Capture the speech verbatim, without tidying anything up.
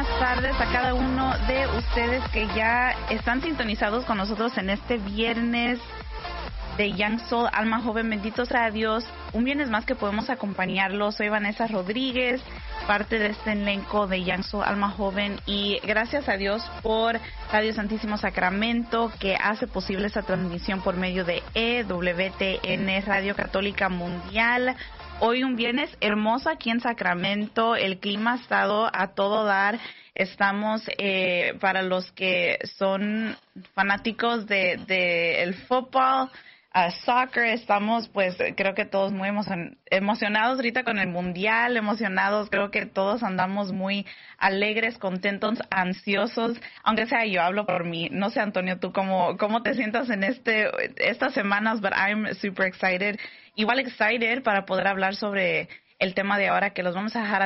tardes a cada uno de ustedes que ya están sintonizados con nosotros en este viernes de Young Soul, Alma Joven. Bendito sea Dios, un viernes más que podemos acompañarlos. Soy Vanessa Rodríguez, parte de este elenco de Young Soul, Alma Joven, y gracias a Dios por Radio Santísimo Sacramento, que hace posible esta transmisión por medio de E W T N, Radio Católica Mundial. Hoy un viernes hermoso aquí en Sacramento, el clima ha estado a todo dar. Estamos, eh, para los que son fanáticos de, de el fútbol, uh, soccer, estamos pues creo que todos muy emocion- emocionados ahorita con el mundial, emocionados, creo que todos andamos muy alegres, contentos, ansiosos, aunque sea yo hablo por mí. No sé, Antonio, tú cómo, cómo te sientas en este estas semanas, but I'm super excited. Igual excited para poder hablar sobre el tema de ahora, que los vamos a dejar